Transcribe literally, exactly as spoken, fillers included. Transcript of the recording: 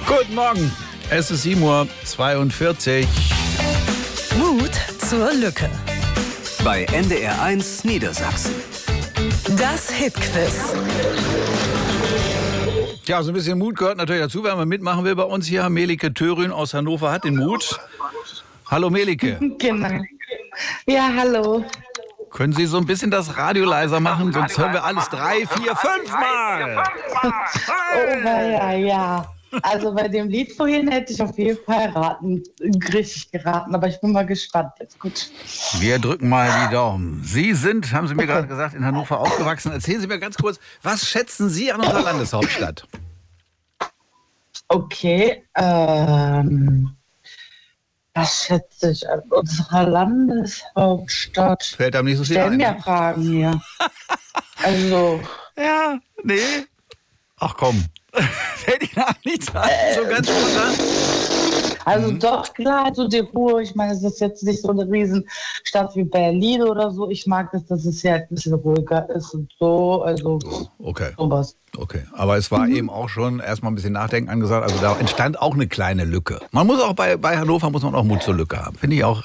Guten Morgen, es ist sieben Uhr zweiundvierzig. Mut zur Lücke. Bei N D R eins Niedersachsen. Das Hitquiz. Ja, so ein bisschen Mut gehört natürlich dazu, wenn man mitmachen will bei uns hier. Melike Thörün aus Hannover hat den Mut. Hallo Melike. Genau. Ja, hallo. Können Sie so ein bisschen das Radio leiser machen, sonst hören wir alles drei, vier, fünf Mal. Oh, ja, ja. Also bei dem Lied vorhin hätte ich auf jeden Fall raten, richtig geraten, aber ich bin mal gespannt. Jetzt gut. Wir drücken mal die Daumen. Sie sind, haben Sie mir gerade gesagt, in Hannover aufgewachsen. Erzählen Sie mir ganz kurz, was schätzen Sie an unserer Landeshauptstadt? Okay, ähm, was schätze ich an unserer Landeshauptstadt? Fällt einem nicht so viel Stellen ein. mir Fragen hier. Also, Ja, nee. Ach komm. Fällt Ihnen auch nichts ein, so ganz spontan? also Mhm. doch, klar, also die Ruhe, ich meine, es ist jetzt nicht so eine Riesenstadt wie Berlin oder so. Ich mag das, dass es hier halt ein bisschen ruhiger ist und so, also Okay, sowas. okay. Aber es war eben auch schon erstmal ein bisschen Nachdenken angesagt. Also da entstand auch eine kleine Lücke. Man muss auch bei, bei Hannover muss man auch Mut zur Lücke haben. Finde ich auch